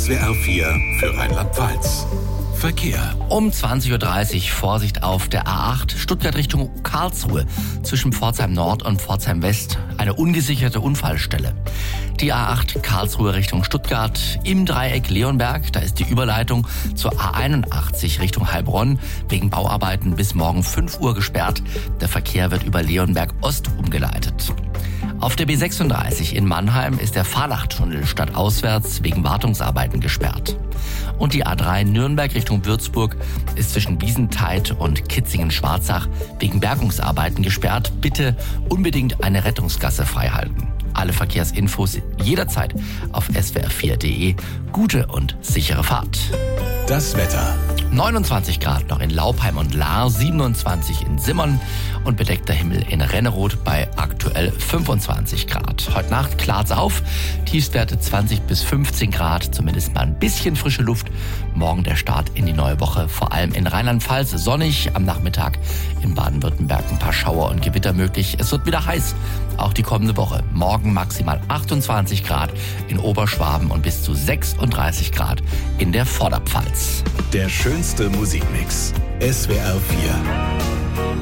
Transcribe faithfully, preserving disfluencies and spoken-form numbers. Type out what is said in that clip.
S W R vier für Rheinland-Pfalz. Verkehr. Um zwanzig Uhr dreißig Vorsicht auf der A acht Stuttgart Richtung Karlsruhe zwischen Pforzheim Nord und Pforzheim West. Eine ungesicherte Unfallstelle. Die A acht Karlsruhe Richtung Stuttgart im Dreieck Leonberg. Da ist die Überleitung zur A einundachtzig Richtung Heilbronn wegen Bauarbeiten bis morgen fünf Uhr gesperrt. Der Verkehr wird über Leonberg Ost umgeleitet. Auf der B sechsunddreißig in Mannheim ist der Fahrlachtunnel stadtauswärts wegen Wartungsarbeiten gesperrt. Und die A drei Nürnberg Richtung Würzburg ist zwischen Wiesentheid und Kitzingen-Schwarzach wegen Bergungsarbeiten gesperrt. Bitte unbedingt eine Rettungsgasse freihalten. Alle Verkehrsinfos jederzeit auf S W R vier punkt de. Gute und sichere Fahrt. Das Wetter. neunundzwanzig Grad noch in Laupheim und Lahr, siebenundzwanzig in Simmern und bedeckter Himmel in Renneroth bei aktuell fünfundzwanzig Grad. Heute Nacht klart's auf, Tiefstwerte zwanzig bis fünfzehn Grad, zumindest mal ein bisschen frische Luft. Morgen der Start in die neue Woche, vor allem in Rheinland-Pfalz sonnig, am Nachmittag in Baden-Württemberg ein paar Schauer und Gewitter möglich. Es wird wieder heiß, auch die kommende Woche. Morgen maximal achtundzwanzig Grad in Oberschwaben und bis zu sechsunddreißig Grad in der Vorderpfalz. Der schönste Musikmix. S W R vier.